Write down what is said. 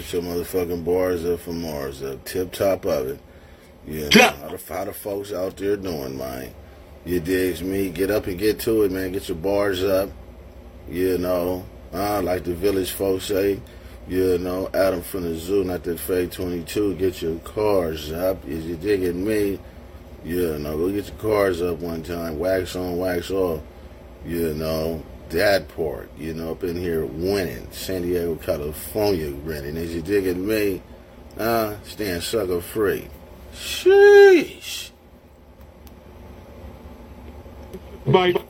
Get your motherfucking bars up from Mars up. Tip top of it. You know, how the folks out there doing, man? You digs me? Get up and get to it, man. Get your bars up. You know, like the village folks say. You know, Adam from the zoo, not that fake 22. Get your cars up. Is you digging me? You know, go get your cars up one time. Wax on, wax off. You know, that part. You know, up in here winning. San Diego, California winning. Is you digging me? Staying sucker free. Sheesh. Bye.